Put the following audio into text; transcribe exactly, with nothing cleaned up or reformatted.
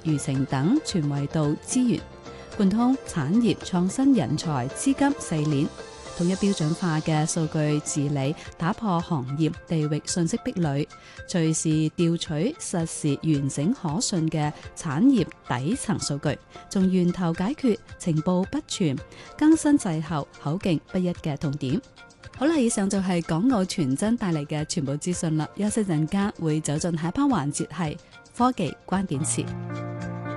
輿情等全維度資源，貫通產業創新人才資金細鏈，統一標準化嘅數據治理，打破行業地域信息壁壘，隨時調取實時完整可信嘅產業底層數據，從源頭解決情報不全、更新滯後、口徑不一嘅痛點。好啦，以上就係港澳傳真帶嚟嘅全部資訊啦。休息陣間會走進下一 part 環節，係科技關鍵詞。